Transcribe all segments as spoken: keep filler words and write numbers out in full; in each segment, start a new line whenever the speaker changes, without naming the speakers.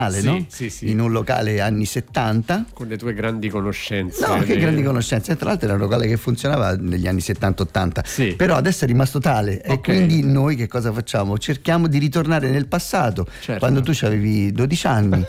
Sì,
no?
sì, sì.
In un locale anni settanta.
Con le tue grandi conoscenze.
No, che
le...
grandi conoscenze. Tra l'altro era un locale che funzionava negli anni settanta ottanta.
Sì.
Però adesso è rimasto tale.
Okay.
E quindi noi che cosa facciamo? Cerchiamo di ritornare nel passato,
certo.
quando tu avevi dodici anni.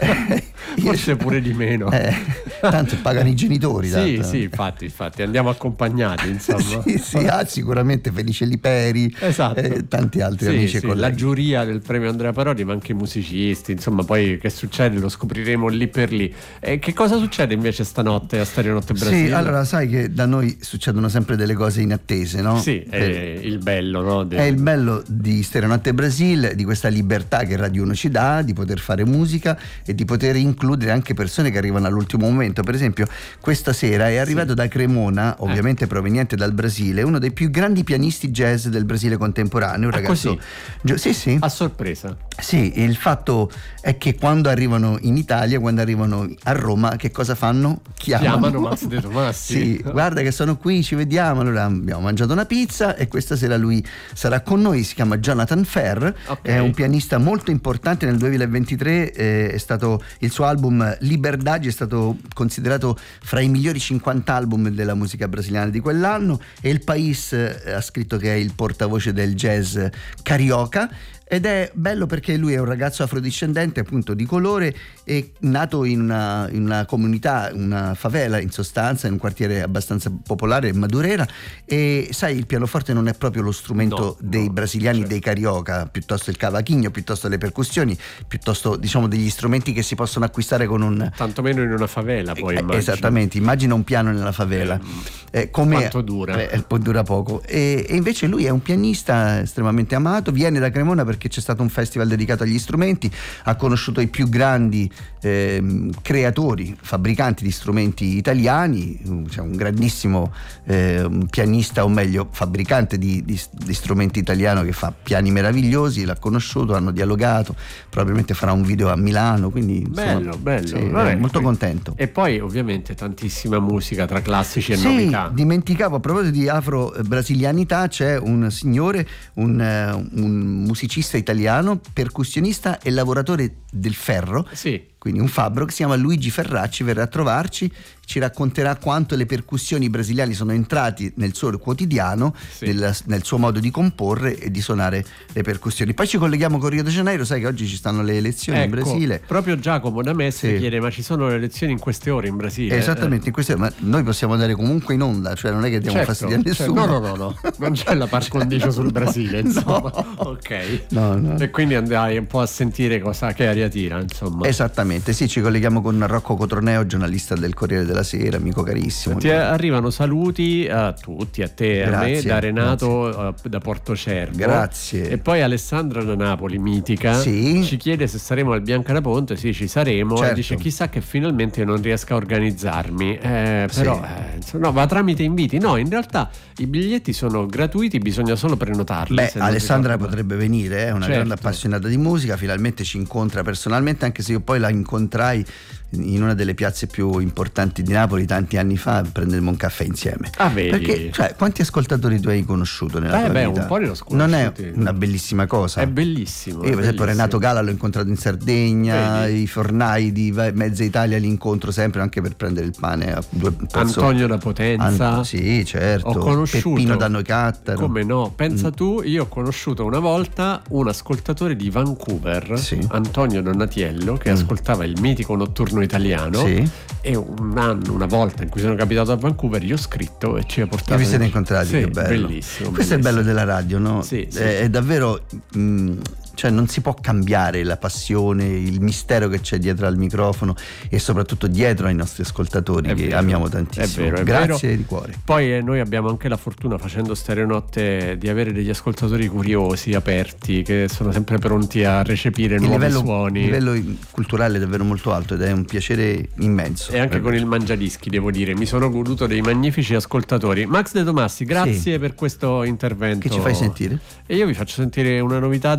Forse pure di meno.
Eh, tanto pagano i genitori.
Sì,
tanto.
sì, infatti, infatti, andiamo accompagnati, insomma.
sì, sì, ah, sicuramente Felice Liperi,
esatto.
eh, tanti altri
sì,
amici
sì,
e colleghi.
la giuria del premio Andrea Parodi, ma anche i musicisti, insomma, poi che succede lo scopriremo lì per lì. E che cosa succede invece stanotte a Stereo Notte Brasile?
Sì, allora sai che da noi succedono sempre delle cose inattese, no?
Sì, è
eh,
il bello, no? Del...
È il bello di Stereo Notte Brasile, di questa libertà che Radio uno ci dà, di poter fare musica e di poter includere anche persone che arrivano all'ultimo momento. Per esempio, questa sera è arrivato sì. da Cremona, ovviamente eh. proveniente dal Brasile, uno dei più grandi pianisti jazz del Brasile contemporaneo, un
ah,
ragazzo.
Così?
Sì, sì.
A sorpresa.
Sì, il fatto è che quando arrivano in Italia, quando arrivano a Roma, che cosa fanno? Chiamano,
Chiamano Max De Tomassi.
Sì, guarda che sono qui, ci vediamo. Allora abbiamo mangiato una pizza e questa sera lui sarà con noi. Si chiama Jonathan Ferr, okay. È un pianista molto importante. Nel duemilaventitré eh, è stato il suo album Liberdade è stato considerato fra i migliori cinquanta album della musica brasiliana di quell'anno, e il País eh, ha scritto che è il portavoce del jazz carioca. Ed è bello perché lui è un ragazzo afrodiscendente, appunto di colore, e nato in una, in una comunità, una favela in sostanza, in un quartiere abbastanza popolare, Madureira. E sai, il pianoforte non è proprio lo strumento no, dei no, brasiliani, certo. dei carioca, piuttosto il cavaquinho, piuttosto le percussioni, piuttosto diciamo degli strumenti che si possono acquistare con un...
Tantomeno in una favela poi,
eh,
immagino.
Esattamente, immagina un piano nella favela. Eh, eh, come
quanto dura?
Eh, dura poco. E, e invece lui è un pianista estremamente amato, viene da Cremona perché perché c'è stato un festival dedicato agli strumenti, ha conosciuto i più grandi eh, creatori, fabbricanti di strumenti italiani, c'è un grandissimo eh, pianista, o meglio fabbricante di, di, di strumenti italiano che fa piani meravigliosi, l'ha conosciuto, hanno dialogato, probabilmente farà un video a Milano, quindi
bello,
insomma,
bello,
sì,
vabbè,
molto contento.
E poi ovviamente tantissima musica tra classici e
sì,
novità.
Dimenticavo, a proposito di afro-brasilianità, c'è un signore, un, un musicista italiano, percussionista e lavoratore del ferro,
sì.
quindi un fabbro, che si chiama Luigi Ferracci, verrà a trovarci, ci racconterà quanto le percussioni brasiliane sono entrati nel suo quotidiano,
sì.
nel, nel suo modo di comporre e di suonare le percussioni. Poi ci colleghiamo con Rio de Janeiro, sai che oggi ci stanno le elezioni
ecco,
in Brasile.
Proprio Giacomo da Messi sì. chiede: ma ci sono le elezioni in queste ore in Brasile?
Esattamente, in queste ore, ma noi possiamo andare comunque in onda, cioè non è che diamo
certo,
fastidio a nessuno.
Certo. No, no, no, no, non c'è la par condicio sul Brasile, insomma. No. Ok.
No, no.
E quindi andai un po' a sentire cosa, che aria tira, insomma.
Esattamente, sì, ci colleghiamo con Rocco Cotroneo, giornalista del Corriere della Sera, amico carissimo.
Ti arrivano saluti a tutti, a te, a
grazie,
me, da Renato uh, da Portocervo.
Grazie.
E poi Alessandra da Napoli, mitica,
sì.
ci chiede se saremo al Bianca da Ponte. Sì, ci saremo.
Certo.
E dice: chissà che finalmente non riesca a organizzarmi. Eh, però,
sì.
eh, no, va tramite inviti. No, in realtà i biglietti sono gratuiti, bisogna solo prenotarli.
Beh, Alessandra potrebbe venire, è eh, una
certo.
grande appassionata di musica, finalmente ci incontra personalmente, anche se io poi la incontrai in una delle piazze più importanti di Napoli tanti anni fa, prendemmo un caffè insieme.
Ah, vedi?
Perché, cioè, quanti ascoltatori tu hai conosciuto nella
eh,
tua
beh,
vita?
un po' li ho sconosciuti.
Non è una bellissima cosa?
È bellissimo.
Io per esempio
bellissimo.
Renato Gala l'ho incontrato in Sardegna,
vedi?
I fornai di Mezza Italia li incontro sempre anche per prendere il pane a due pezzo.
Antonio da Potenza.
Ant- sì, certo.
Ho conosciuto,
Peppino da Noicattaro.
come no, pensa mm. tu, io ho conosciuto una volta un ascoltatore di Vancouver,
sì.
Antonio Donatiello, che mm. ascoltava il mitico Notturno Italiano.
Sì.
E un anno, una volta in cui sono capitato a Vancouver, gli ho scritto e ci ha portato.
E vi siete incontrati,
sì,
che bello.
Bellissimo.
Questo
bellissimo.
è il bello della radio, no?
Sì, sì.
È, è davvero. Mh, cioè non si può cambiare la passione, il mistero che c'è dietro al microfono e soprattutto dietro ai nostri ascoltatori, è che vero, amiamo tantissimo.
È vero, è
grazie
vero.
di cuore.
Poi eh, noi abbiamo anche la fortuna, facendo Stereo Notte, di avere degli ascoltatori curiosi, aperti, che sono sempre pronti a recepire il nuovi
livello,
suoni.
Il livello culturale è davvero molto alto ed è un piacere immenso.
E anche con il Mangiadischi, devo dire, mi sono goduto dei magnifici ascoltatori. Max De Tomassi, grazie sì. per questo intervento.
Che ci fai sentire?
E io vi faccio sentire una novità della nostra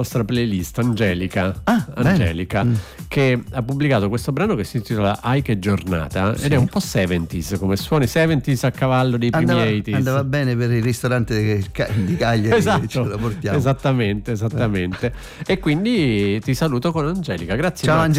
nostra playlist, Angelica.
Ah,
Angelica,
mm.
che ha pubblicato questo brano che si intitola Ai che giornata, sì. ed è un po' seventies, come suoni seventies a cavallo dei primi
andava,
eighties.
Andava bene per il ristorante di Cagliari,
esatto,
ce lo portiamo.
Esattamente, esattamente. E quindi ti saluto con Angelica. Grazie.
Ciao,
Max.